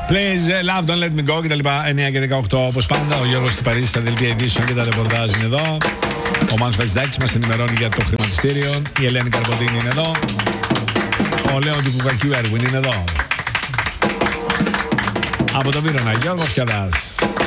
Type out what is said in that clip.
Please, love, don't let me go κτλ. 9 και 18 όπως πάντα. Ο Γιώργος Κυπαρίσης στα δελτία ειδήσεων και τα ρεπορτάζ είναι εδώ. Ο Μάνος Βαϊσδάκης μας ενημερώνει για το χρηματιστήριο. Η Ελένη Καρποντίνη είναι εδώ. Ο Λέων του Κουκακιού Έργου είναι εδώ. Από το Βύρωνα, Γιώργος Πιαδάς.